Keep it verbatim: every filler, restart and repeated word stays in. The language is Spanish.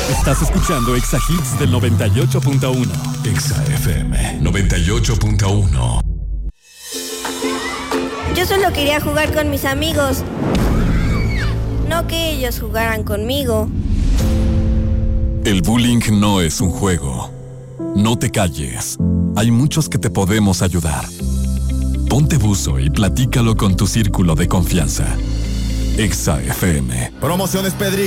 Estás escuchando Exa Hits del noventa y ocho punto uno. Exa F M noventa y ocho punto uno. Yo solo quería jugar con mis amigos, no que ellos jugaran conmigo. El bullying no es un juego. No te calles. Hay muchos que te podemos ayudar. Ponte buzo y platícalo con tu círculo de confianza. Exa F M. Promociones Pedri.